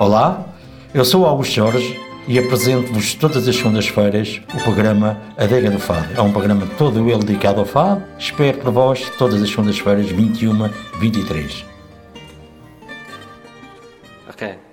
Olá, eu sou o Augusto Jorge e apresento-vos todas as segundas-feiras o programa Adega do Fado. É um programa todo ele dedicado ao fado. Espero por vós todas as segundas-feiras, 21, 23. Ok.